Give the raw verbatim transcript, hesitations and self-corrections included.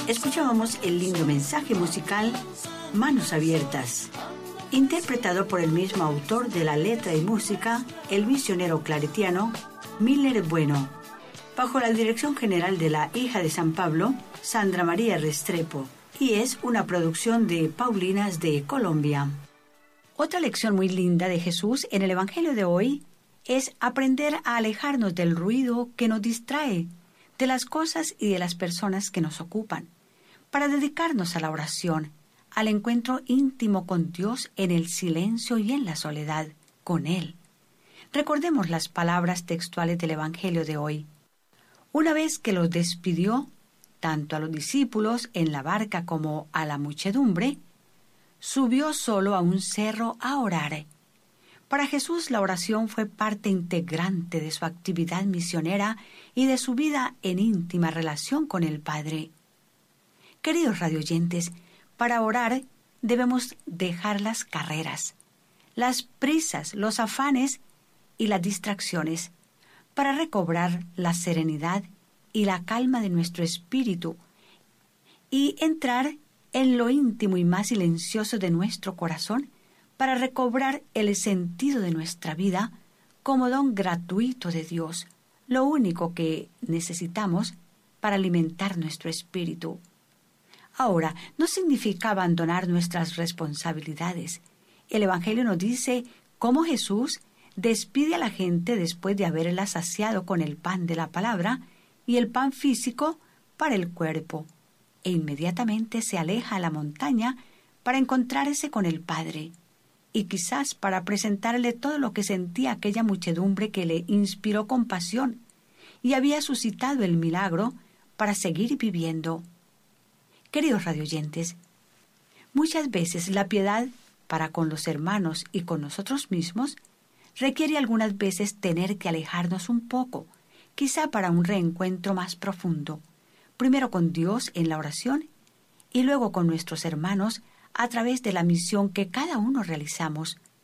Escuchábamos el lindo mensaje musical Manos Abiertas, interpretado por el mismo autor de la letra y música, el misionero claretiano Miller Bueno, bajo la dirección general de la hija de San Pablo, Sandra María Restrepo, y es una producción de Paulinas de Colombia. Otra lección muy linda de Jesús en el Evangelio de hoy es aprender a alejarnos del ruido que nos distrae, de las cosas y de las personas que nos ocupan, para dedicarnos a la oración, al encuentro íntimo con Dios en el silencio y en la soledad, con Él. Recordemos las palabras textuales del Evangelio de hoy. Una vez que los despidió, tanto a los discípulos en la barca como a la muchedumbre, subió solo a un cerro a orar. Para Jesús la oración fue parte integrante de su actividad misionera y de su vida en íntima relación con el Padre. Queridos radioyentes, para orar debemos dejar las carreras, las prisas, los afanes y las distracciones, para recobrar la serenidad y la calma de nuestro espíritu y entrar en lo íntimo y más silencioso de nuestro corazón para recobrar el sentido de nuestra vida como don gratuito de Dios, lo único que necesitamos para alimentar nuestro espíritu. Ahora, no significa abandonar nuestras responsabilidades. El Evangelio nos dice cómo Jesús despide a la gente después de haberla saciado con el pan de la palabra y el pan físico para el cuerpo, e inmediatamente se aleja a la montaña para encontrarse con el Padre, y quizás para presentarle todo lo que sentía aquella muchedumbre que le inspiró compasión y había suscitado el milagro para seguir viviendo. Queridos radioyentes, muchas veces la piedad para con los hermanos y con nosotros mismos requiere algunas veces tener que alejarnos un poco, quizá para un reencuentro más profundo, primero con Dios en la oración y luego con nuestros hermanos a través de la misión que cada uno realizamos,